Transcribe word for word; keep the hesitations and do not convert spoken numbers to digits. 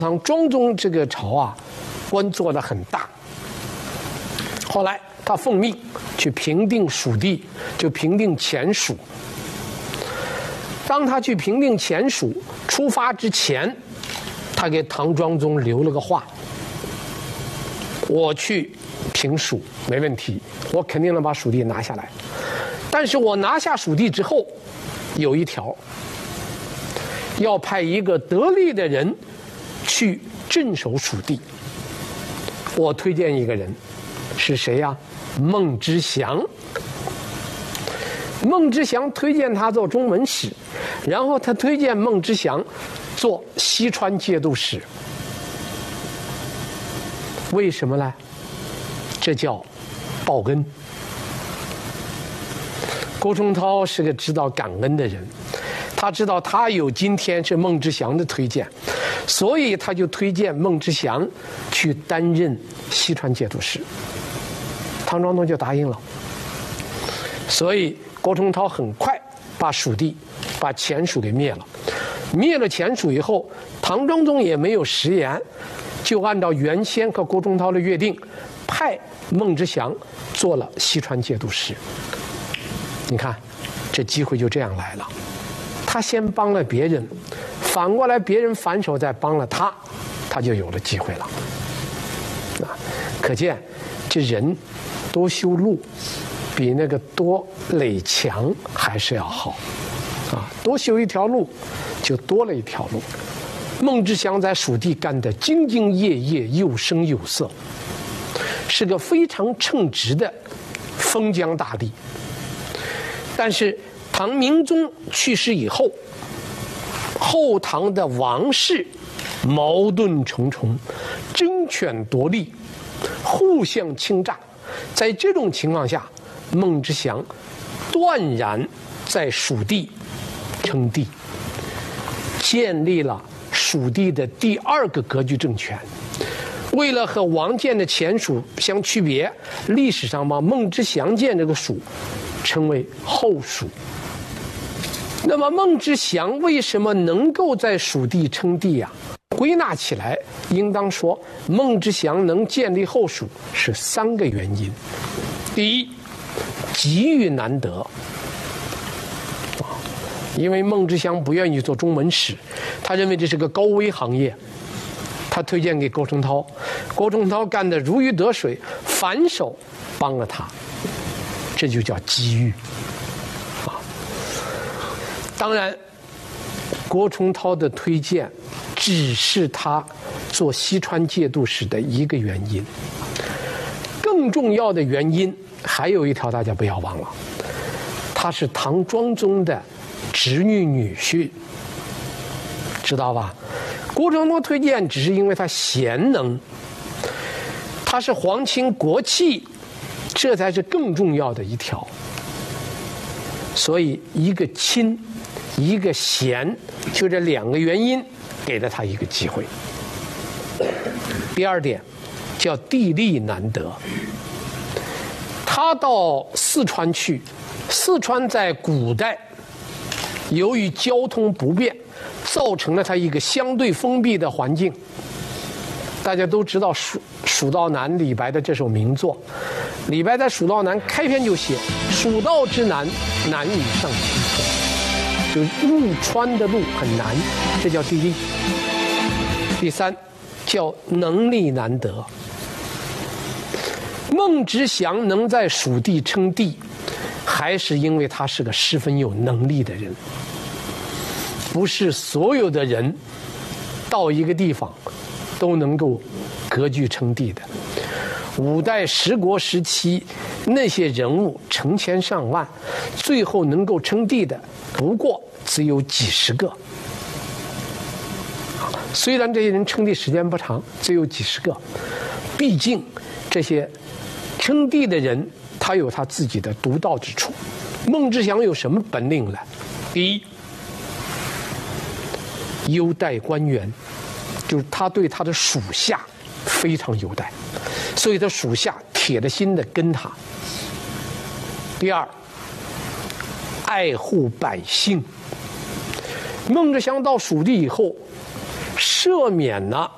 唐庄宗这个朝啊，官做得很大。后来他奉命去平定蜀地，就平定前蜀。当他去平定前蜀出发之前，他给唐庄宗留了个话：我去平蜀没问题，我肯定能把蜀地拿下来。但是我拿下蜀地之后，有一条，要派一个得力的人去镇守蜀地。我推荐一个人，是谁呀？孟知祥。孟知祥推荐他做中门使，然后他推荐孟知祥做西川节度使。为什么呢？这叫报恩。郭崇韬是个知道感恩的人，他知道他有今天是孟知祥的推荐，所以他就推荐孟知祥去担任西川节度使。唐庄宗就答应了，所以郭崇韬很快把蜀地、把前蜀给灭了。灭了前蜀以后，唐庄宗也没有食言，就按照原先和郭崇韬的约定，派孟知祥做了西川节度使。你看，这机会就这样来了。他先帮了别人，反过来别人反手再帮了他，他就有了机会了。啊，可见这人多修路，比那个多垒墙还是要好。啊，多修一条路，就多了一条路。孟知祥在蜀地干得兢兢业业，有声有色，是个非常称职的封疆大吏。但是唐明宗去世以后，后唐的王室矛盾重重，争权夺利，互相倾轧。在这种情况下，孟知祥断然在蜀地称帝，建立了蜀地的第二个割据政权。为了和王建的前蜀相区别，历史上把孟知祥建这个蜀称为后蜀。那么孟知祥为什么能够在蜀地称帝呀？归纳起来，应当说孟知祥能建立后蜀是三个原因。第一，机遇难得。因为孟知祥不愿意做中门使，他认为这是个高危行业，他推荐给郭崇韬，郭崇韬干得如鱼得水，反手帮了他，这就叫机遇。啊，当然，郭崇韬的推荐只是他做西川节度使的一个原因，更重要的原因还有一条，大家不要忘了，他是唐庄宗的侄女女婿，知道吧？郭崇韬推荐只是因为他贤能，他是皇亲国戚，这才是更重要的一条。所以一个亲，一个贤，就这两个原因给了他一个机会。第二点叫地利难得。他到四川去，四川在古代由于交通不便，造成了它一个相对封闭的环境。大家都知道《蜀蜀道难》李白的这首名作，李白在《蜀道难》开篇就写“蜀道之难，难以上青川”，就入川的路很难，这叫地利。第三，叫能力难得。孟知祥能在蜀地称帝，还是因为他是个十分有能力的人。不是所有的人到一个地方都能够割据称帝的。五代十国时期，那些人物成千上万，最后能够称帝的不过只有几十个。虽然这些人称帝时间不长，只有几十个，毕竟这些称帝的人他有他自己的独到之处。孟知祥有什么本领呢？第一，优待官员，就是他对他的属下非常优待，所以他属下铁了心的跟他。第二，爱护百姓。孟知祥到蜀地以后，赦免了